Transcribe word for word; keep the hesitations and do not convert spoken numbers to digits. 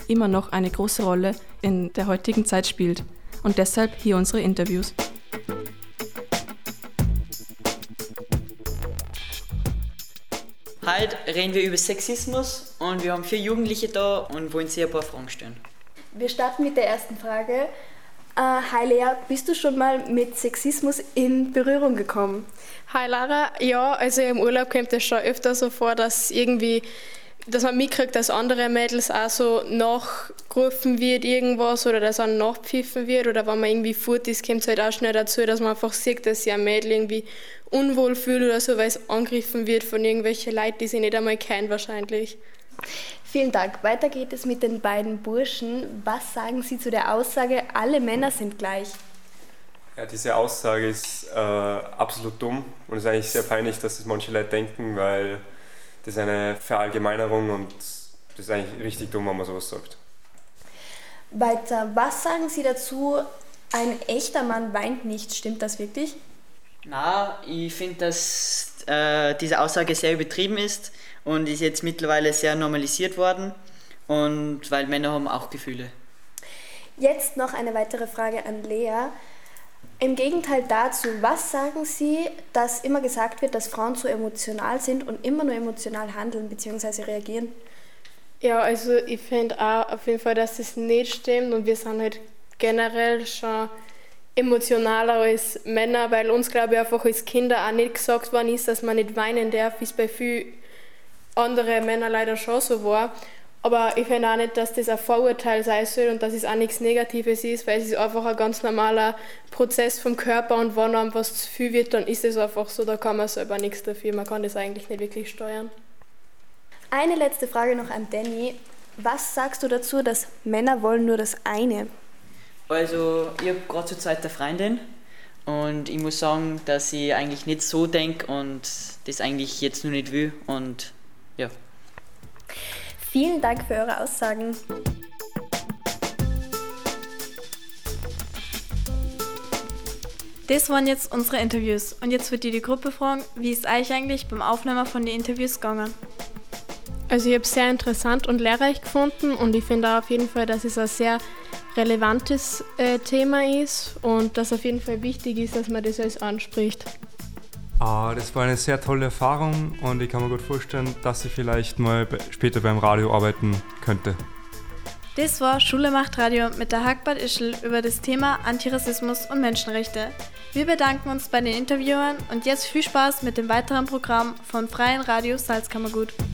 immer noch eine große Rolle in der heutigen Zeit spielt. Und deshalb hier unsere Interviews. Heute reden wir über Sexismus und wir haben vier Jugendliche da und wollen sie ein paar Fragen stellen. Wir starten mit der ersten Frage. Äh, hi Lea, bist du schon mal mit Sexismus in Berührung gekommen? Hi Lara, ja, also im Urlaub kommt es schon öfter so vor, dass irgendwie, dass man mitkriegt, dass andere Mädels auch so nachgerufen wird irgendwas oder dass auch nachpfiffen wird oder wenn man irgendwie fort ist, kommt es halt auch schnell dazu, dass man einfach sieht, dass sich ein Mädel irgendwie unwohl fühlt oder so, weil es angegriffen wird von irgendwelchen Leuten, die sie nicht einmal kennen wahrscheinlich. Vielen Dank. Weiter geht es mit den beiden Burschen. Was sagen Sie zu der Aussage, alle Männer sind gleich? Ja, diese Aussage ist äh, absolut dumm und es ist eigentlich sehr peinlich, dass das manche Leute denken, weil das ist eine Verallgemeinerung und das ist eigentlich richtig dumm, wenn man sowas sagt. Weiter. Was sagen Sie dazu, ein echter Mann weint nicht? Stimmt das wirklich? Na, ich finde, dass äh, diese Aussage sehr übertrieben ist und ist jetzt mittlerweile sehr normalisiert worden und weil Männer haben auch Gefühle. Jetzt noch eine weitere Frage an Lea. Im Gegenteil dazu, was sagen Sie, dass immer gesagt wird, dass Frauen zu emotional sind und immer nur emotional handeln bzw. reagieren? Ja, also ich finde auch auf jeden Fall, dass das nicht stimmt und wir sind halt generell schon emotionaler als Männer, weil uns, glaube ich, einfach als Kinder auch nicht gesagt worden ist, dass man nicht weinen darf, wie es bei vielen anderen Männern leider schon so war. Aber ich finde auch nicht, dass das ein Vorurteil sein soll und dass es auch nichts Negatives ist, weil es ist einfach ein ganz normaler Prozess vom Körper und wenn einem was zu viel wird, dann ist es einfach so, da kann man selber nichts dafür, man kann das eigentlich nicht wirklich steuern. Eine letzte Frage noch an Danny. Was sagst du dazu, dass Männer wollen nur das eine? Also ich habe gerade zur Zeit eine Freundin und ich muss sagen, dass ich eigentlich nicht so denke und das eigentlich jetzt nur nicht will und ja. Vielen Dank für eure Aussagen. Das waren jetzt unsere Interviews und jetzt wird dir die Gruppe fragen, wie ist euch eigentlich beim Aufnehmen von den Interviews gegangen? Also ich habe es sehr interessant und lehrreich gefunden und ich finde auch auf jeden Fall, dass es ein sehr relevantes äh, Thema ist und dass auf jeden Fall wichtig ist, dass man das alles anspricht. Ah, das war eine sehr tolle Erfahrung und ich kann mir gut vorstellen, dass ich vielleicht mal be- später beim Radio arbeiten könnte. Das war Schule macht Radio mit der Hagbard Ischl über das Thema Antirassismus und Menschenrechte. Wir bedanken uns bei den Interviewern und jetzt viel Spaß mit dem weiteren Programm vom Freien Radio Salzkammergut.